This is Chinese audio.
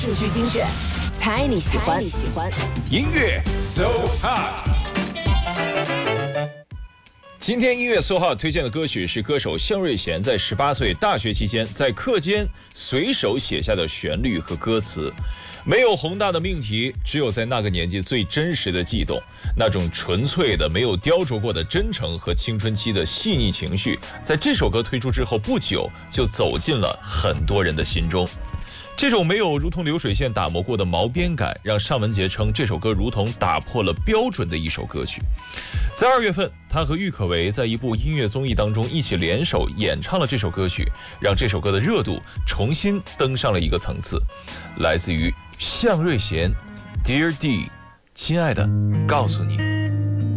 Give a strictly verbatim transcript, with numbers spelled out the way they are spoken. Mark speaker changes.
Speaker 1: 数据精选，猜你喜欢。你喜欢
Speaker 2: 音乐 So Hot。今天音乐 So Hot 推荐的歌曲是歌手向瑞贤在十八岁大学期间在课间随手写下的旋律和歌词。没有宏大的命题，只有在那个年纪最真实的悸动，那种纯粹的没有雕琢过的真诚和青春期的细腻情绪，在这首歌推出之后不久就走进了很多人的心中。这种没有如同流水线打磨过的毛边感，让尚雯婕称这首歌如同打破了标准的一首歌曲。在二月份，他和郁可唯在一部音乐综艺当中一起联手演唱了这首歌曲，让这首歌的热度重新登上了一个层次。来自于向瑞贤 Dear D， 亲爱的，告诉你。